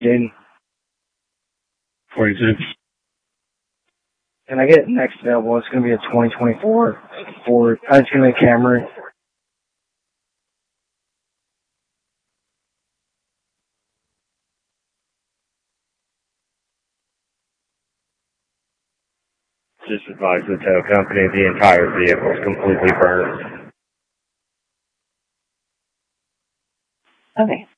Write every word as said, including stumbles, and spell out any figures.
In forty-six. Can I get next available? It's going to be a twenty twenty-four Ford. Uh, it's going to be a Camry. Just advise the tow company the entire vehicle is completely burned. Okay.